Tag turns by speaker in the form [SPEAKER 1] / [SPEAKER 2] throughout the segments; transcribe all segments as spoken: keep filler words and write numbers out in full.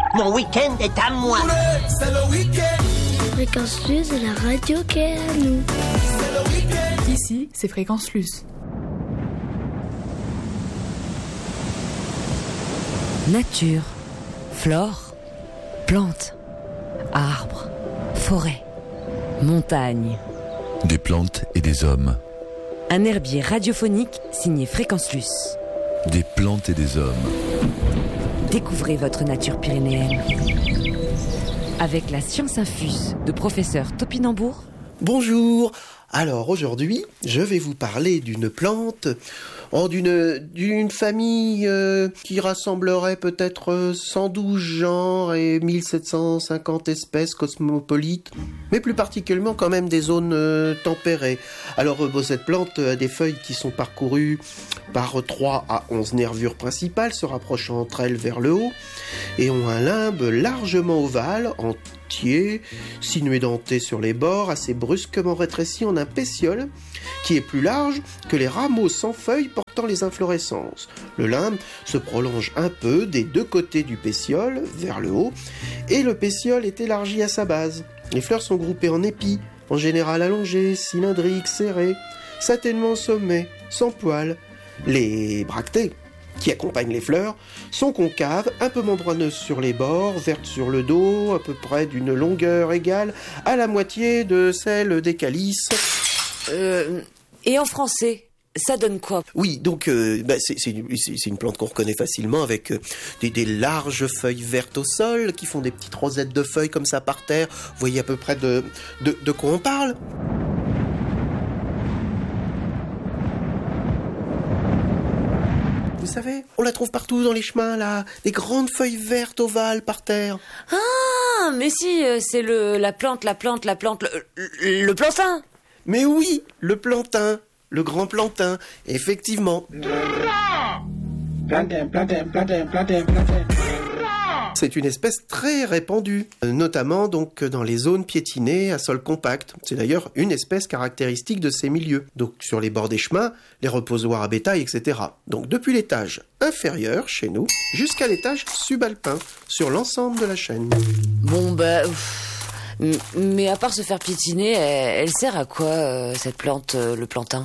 [SPEAKER 1] Mon week-end est à moi.
[SPEAKER 2] C'est le week-end.
[SPEAKER 3] Fréquence Luce est la radio qui est à nous.
[SPEAKER 2] C'est le week-end.
[SPEAKER 4] Ici, c'est Fréquence Luce.
[SPEAKER 5] Nature, flore, plantes, arbres, forêts, montagnes.
[SPEAKER 6] Des plantes et des hommes.
[SPEAKER 5] Un herbier radiophonique signé Fréquence Luce.
[SPEAKER 6] Des plantes et des hommes.
[SPEAKER 5] Découvrez votre nature pyrénéenne. Avec la science infuse de professeur Topinambour.
[SPEAKER 7] Bonjour. Alors aujourd'hui, je vais vous parler d'une plante, oh, d'une, d'une famille euh, qui rassemblerait peut-être cent douze genres et mille sept cent cinquante espèces cosmopolites, mais plus particulièrement quand même des zones euh, tempérées. Alors euh, bon, cette plante a des feuilles qui sont parcourues par trois à onze nervures principales, se rapprochant entre elles vers le haut, et ont un limbe largement ovale, en sinué denté sur les bords, assez brusquement rétréci en un pétiole qui est plus large que les rameaux sans feuilles portant les inflorescences. Le limbe se prolonge un peu des deux côtés du pétiole vers le haut et le pétiole est élargi à sa base. Les fleurs sont groupées en épis, en général allongées, cylindriques, serrées, satinement au sommet, sans poils. Les bractées qui accompagnent les fleurs, sont concaves, un peu membraneuses sur les bords, vertes sur le dos, à peu près d'une longueur égale à la moitié de celle des calices.
[SPEAKER 5] Euh, et en français, ça donne quoi?
[SPEAKER 7] Oui, donc euh, bah, c'est, c'est, c'est, c'est une plante qu'on reconnaît facilement avec euh, des, des larges feuilles vertes au sol, qui font des petites rosettes de feuilles comme ça par terre. Vous voyez à peu près de, de, de quoi on parle? Vous savez, on la trouve partout dans les chemins, là. Des grandes feuilles vertes ovales par terre.
[SPEAKER 5] Ah, mais si, c'est le, la plante, la plante, la plante, le, le, le plantain.
[SPEAKER 7] Mais oui, le plantain, le grand plantain, effectivement.
[SPEAKER 2] Plantain, plantain, plantain, plantain, plantain.
[SPEAKER 7] C'est une espèce très répandue, notamment donc dans les zones piétinées à sol compact. C'est d'ailleurs une espèce caractéristique de ces milieux. Donc sur les bords des chemins, les reposoirs à bétail, et cetera. Donc depuis l'étage inférieur, chez nous, jusqu'à l'étage subalpin, sur l'ensemble de la chaîne.
[SPEAKER 5] Bon bah... Ouf. Mais à part se faire piétiner, elle, elle sert à quoi, euh, cette plante, euh, le plantain?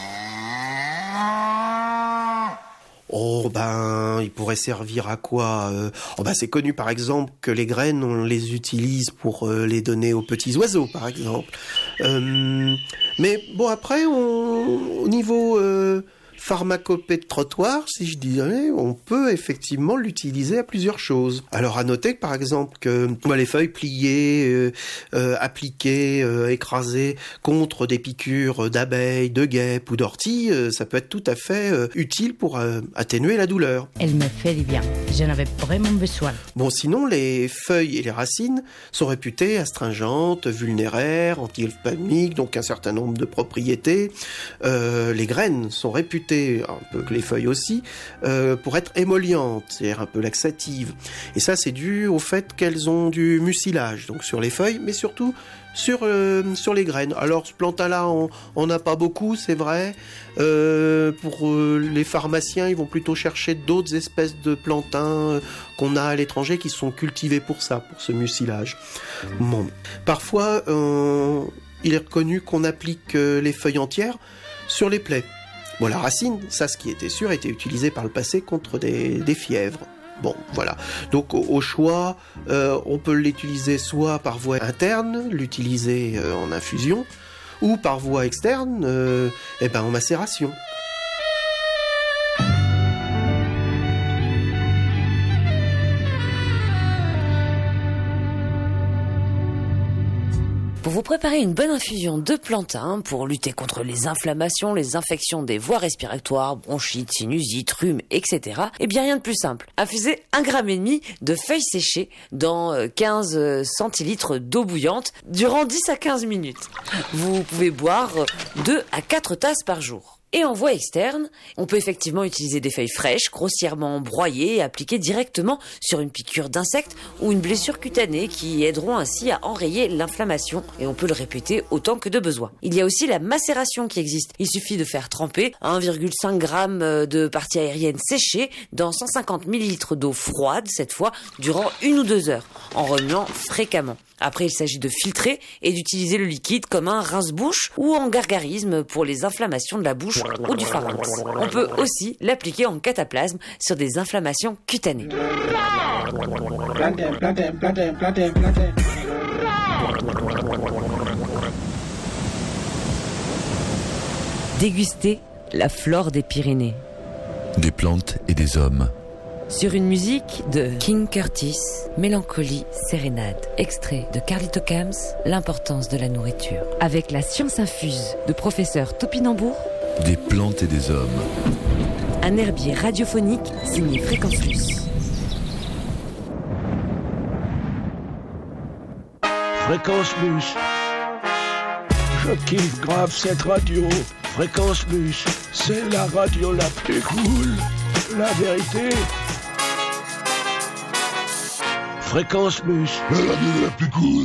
[SPEAKER 7] Oh ben, il pourrait servir à quoi euh, Oh ben, c'est connu par exemple que les graines, on les utilise pour euh, les donner aux petits oiseaux, par exemple. Euh, mais bon, après, on, au niveau euh, pharmacopée de trottoir, si je dirais, on peut effectivement l'utiliser à plusieurs choses. Alors à noter que par exemple que bah, les feuilles pliées, euh, euh, appliquées, euh, écrasées contre des piqûres d'abeilles, de guêpes ou d'orties, euh, ça peut être tout à fait euh, utile pour euh, atténuer la douleur.
[SPEAKER 8] Elle me fait du bien, j'en avais vraiment besoin.
[SPEAKER 7] Bon, sinon les feuilles et les racines sont réputées astringentes, vulnéraires, anti-ophtalmiques, donc un certain nombre de propriétés. Euh, les graines sont réputées, un peu que les feuilles aussi, euh, pour être émollientes, c'est-à-dire un peu laxatives. Et ça, c'est dû au fait qu'elles ont du mucilage, donc sur les feuilles, mais surtout sur, euh, sur les graines. Alors, ce plantain-là, on n'a pas beaucoup, c'est vrai. Euh, pour euh, les pharmaciens, ils vont plutôt chercher d'autres espèces de plantains euh, qu'on a à l'étranger qui sont cultivés pour ça, pour ce mucilage. Bon. Parfois, euh, il est reconnu qu'on applique euh, les feuilles entières sur les plaies. Bon, la racine, ça, ce qui était sûr, était utilisé par le passé contre des, des fièvres. Bon, voilà. Donc, au, au choix, euh, on peut l'utiliser soit par voie interne, l'utiliser euh, en infusion, ou par voie externe, euh, eh ben, en macération.
[SPEAKER 5] Pour vous préparer une bonne infusion de plantain pour lutter contre les inflammations, les infections des voies respiratoires, bronchite, sinusite, rhume, et cetera, eh bien rien de plus simple. Infusez un gramme et demi de feuilles séchées dans quinze centilitres d'eau bouillante durant dix à quinze minutes. Vous pouvez boire deux à quatre tasses par jour. Et en voie externe, on peut effectivement utiliser des feuilles fraîches, grossièrement broyées et appliquées directement sur une piqûre d'insecte ou une blessure cutanée qui aideront ainsi à enrayer l'inflammation. Et on peut le répéter autant que de besoin. Il y a aussi la macération qui existe. Il suffit de faire tremper un virgule cinq grammes de parties aériennes séchées dans cent cinquante millilitres d'eau froide, cette fois, durant une ou deux heures, en remuant fréquemment. Après, il s'agit de filtrer et d'utiliser le liquide comme un rince-bouche ou en gargarisme pour les inflammations de la bouche ou du pharynx. On peut aussi l'appliquer en cataplasme sur des inflammations cutanées.
[SPEAKER 2] Plantain, plantain, plantain, plantain, plantain.
[SPEAKER 5] Déguster la flore des Pyrénées.
[SPEAKER 6] Des plantes et des hommes.
[SPEAKER 5] Sur une musique de King Curtis, Mélancolie Sérénade, extrait de Carlito Camps, L'importance de la nourriture. Avec la science infuse de professeur Topinambour.
[SPEAKER 6] Des plantes et des hommes.
[SPEAKER 5] Un herbier radiophonique signé Fréquence Plus.
[SPEAKER 1] Fréquence Plus. Je kiffe grave cette radio. Fréquence Plus, c'est la radio la plus cool. La vérité. Fréquence Plus. La radio la plus cool.